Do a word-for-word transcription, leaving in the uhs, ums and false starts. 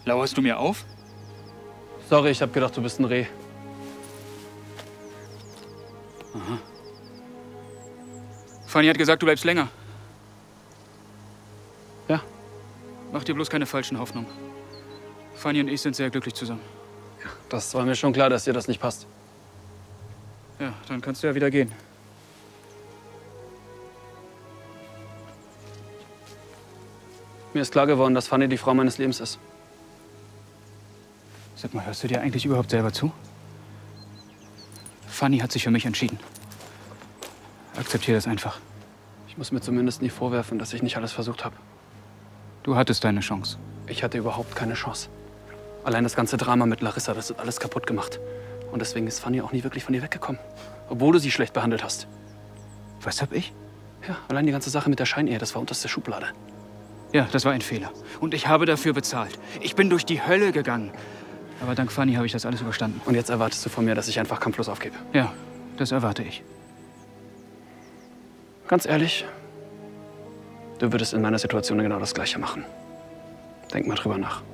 Lauerst du mir auf? Sorry, ich hab gedacht, du bist ein Reh. Aha. Fanny hat gesagt, du bleibst länger. Ja. Mach dir bloß keine falschen Hoffnungen. Fanny und ich sind sehr glücklich zusammen. Das war mir schon klar, dass dir das nicht passt. Ja, dann kannst du ja wieder gehen. Mir ist klar geworden, dass Fanny die Frau meines Lebens ist. Sag mal, hörst du dir eigentlich überhaupt selber zu? Fanny hat sich für mich entschieden. Akzeptiere das einfach. Ich muss mir zumindest nie vorwerfen, dass ich nicht alles versucht habe. Du hattest deine Chance. Ich hatte überhaupt keine Chance. Allein das ganze Drama mit Larissa, das hat alles kaputt gemacht. Und deswegen ist Fanny auch nie wirklich von dir weggekommen. Obwohl du sie schlecht behandelt hast. Was hab ich? Ja, allein die ganze Sache mit der Scheinehe, das war unterste Schublade. Ja, das war ein Fehler. Und ich habe dafür bezahlt. Ich bin durch die Hölle gegangen. Aber dank Fanny habe ich das alles überstanden. Und jetzt erwartest du von mir, dass ich einfach kampflos aufgebe? Ja, das erwarte ich. Ganz ehrlich, du würdest in meiner Situation genau das Gleiche machen. Denk mal drüber nach.